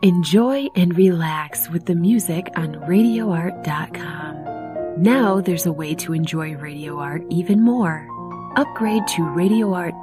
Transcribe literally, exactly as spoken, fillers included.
Enjoy and relax with the music on radio art dot com. Now there's a way to enjoy Radio Art even more. Upgrade to Radio Art